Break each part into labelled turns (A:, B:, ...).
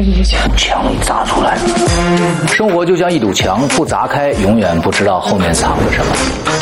A: 墙砸出来。生活就像一堵墙，不砸开，永远不知道后面藏着什么。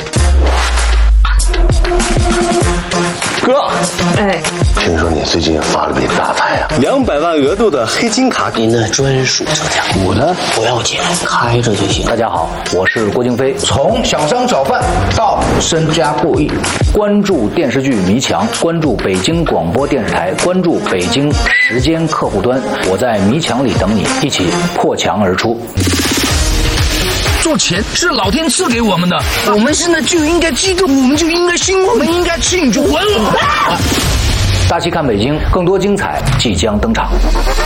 B: 哥，
C: 哎，
D: 听说你最近发了笔大财啊
B: ，200万额度的黑金卡，
D: 您的专属车价，我呢不要钱，开着就行。
A: 大家好，我是郭京飞。
E: 从小商小贩到身家过亿，
A: 关注电视剧《迷墙》，关注北京广播电视台，关注北京时间客户端。我在迷墙里等你，一起破墙而出。
E: 做钱是老天赐给我们的，我们现在就应该激动，我们就应该兴奋，我们应该庆祝。
A: 大气看北京，更多精彩即将登场。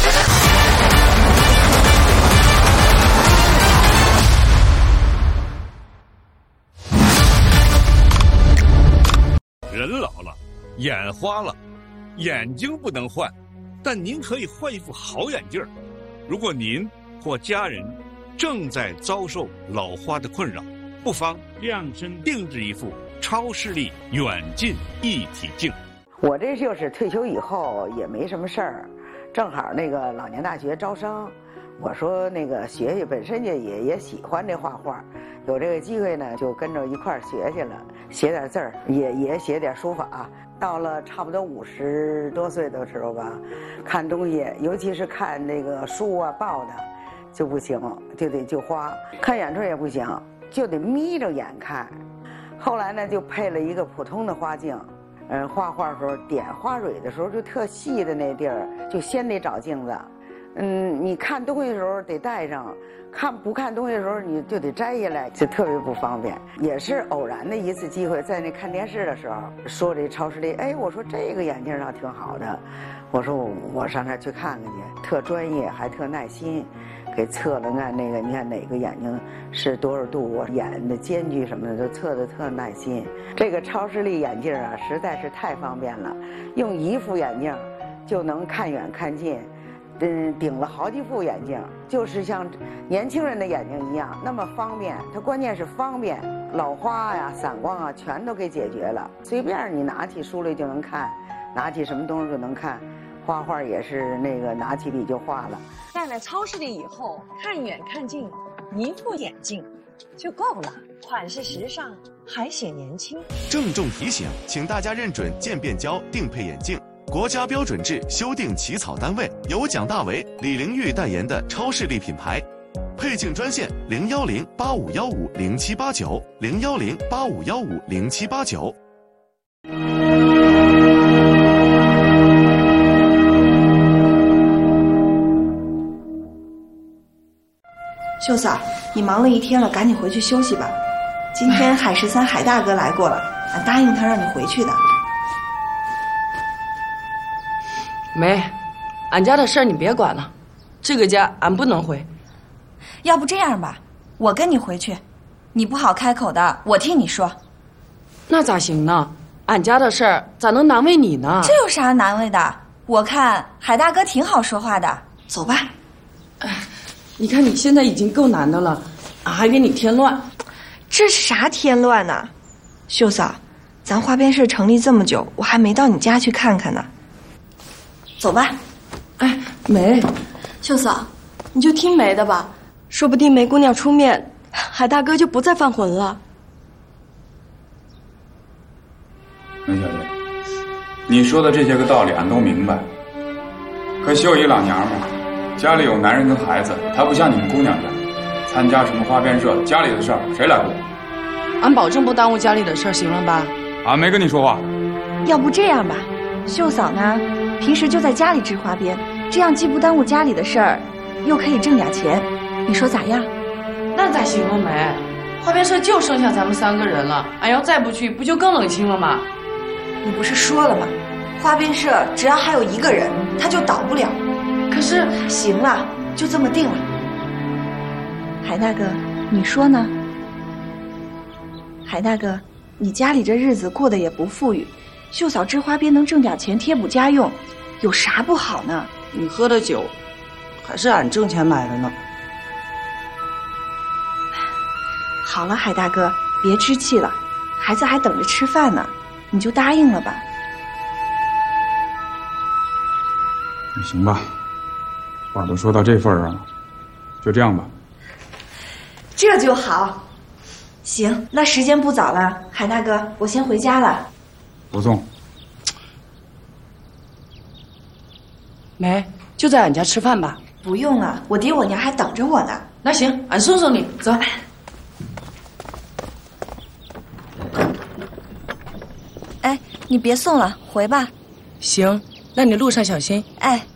F: 人老了，眼花了，眼睛不能换，但您可以换一副好眼镜。如果您或家人正在遭受老花的困扰，不妨量身定制一副超视力远近一体镜。
C: 我这就是退休以后也没什么事儿，正好那个老年大学招生，我说那个学学，本身也喜欢这画画，有这个机会呢就跟着一块儿学去了，写点字儿，也写点书法。到了差不多50多岁的时候吧，看东西，尤其是看那个书啊报的。就不行，就花，看远处也不行，就得眯着眼看。后来呢，就配了一个普通的花镜，画画的时候点花蕊的时候，就特细的那地儿，就先得找镜子。你看东西的时候得戴上，不看东西的时候你就得摘下来，就特别不方便。也是偶然的一次机会，在那看电视的时候，说这超视力，哎，我说这个眼镜倒挺好的，我说我上那儿去看看去，特专业还特耐心。给测了，看那个，你看哪个眼睛是多少度，我眼的间距什么的都测得特耐心。这个超视力眼镜啊，实在是太方便了，用一副眼镜就能看远看近，顶了好几副眼镜，就是像年轻人的眼睛一样那么方便。它关键是方便，老花呀、散光啊，全都给解决了。随便你拿起书来就能看，拿起什么东西就能看。画画也是那个拿起笔就画了。
G: 戴了超视力以后，看远看近，一副眼镜就够了，款式时尚，还显年轻。
H: 郑重提醒，请大家认准渐变胶定配眼镜，国家标准制修订起草单位，由蒋大为、李玲玉代言的超视力品牌。配镜专线010-8515-0789，010-8515-0789。
I: 秀嫂，你忙了一天了，赶紧回去休息吧。今天海13海大哥来过了，俺答应他让你回去的。
J: 梅，俺家的事儿你别管了，这个家俺不能回。
I: 要不这样吧，我跟你回去，你不好开口的，我替你说。
J: 那咋行呢？俺家的事儿咋能难为你呢？
I: 这有啥难为的？我看海大哥挺好说话的，走吧。
J: 你看你现在已经够难的了，俺还给你添乱。
I: 这是啥添乱呢？秀嫂，咱花边社成立这么久，我还没到你家去看看呢。走吧。
J: 哎，梅，
K: 秀嫂，你就听梅的吧，说不定梅姑娘出面，海大哥就不再犯浑了。
L: 梅小姐，你说的这些个道理俺都明白，可秀姨老娘们家里有男人跟孩子，她不像你们姑娘家，参加什么花边社，家里的事儿谁来管？
J: 俺保证不耽误家里的事儿，行了吧？
L: 俺没跟你说话。
I: 要不这样吧，秀嫂呢，平时就在家里织花边，这样既不耽误家里的事儿，又可以挣点钱，你说咋样？
J: 那咋行啊，梅？花边社就剩下咱们3个人了，俺要再不去，不就更冷清了吗？
I: 你不是说了吗？花边社只要还有1个人，他就倒不了。可是行了，就这么定了。海大哥，你说呢？海大哥，你家里这日子过得也不富裕，秀嫂织花边能挣点钱贴补家用，有啥不好呢？
J: 你喝的酒，还是俺挣钱买的呢。
I: 好了，海大哥，别置气了，孩子还等着吃饭呢，你就答应了吧。
L: 那行吧， 话都说到这份儿上了，就这样吧。
I: 这就好。行，那时间不早了，海大哥，我先回家了。
L: 不送。
J: 梅，就在俺家吃饭吧。
I: 不用了，我爹我娘还等着我呢。
J: 那行，俺送送你，走。
K: 哎，你别送了，回吧。
J: 行，那你路上小心。
K: 哎。